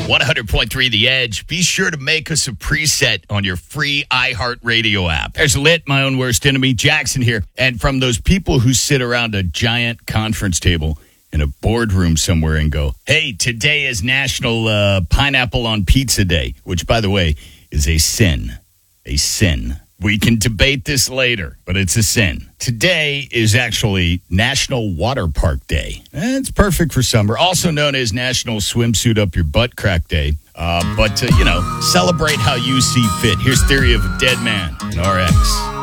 100.3 The Edge. Be sure to make us a preset on your free iHeartRadio app. There's Lit, my own worst enemy, Jackson here. And from those people who sit around a giant conference table in a boardroom somewhere and go, hey, today is National Pineapple on Pizza Day, which, by the way, is a sin. A sin. We can debate this later, but it's a sin. Today is actually National Water Park Day. It's perfect for summer, also known as National Swimsuit Up Your Butt Crack Day. But celebrate how you see fit. Here's Theory of a Dead Man in RX.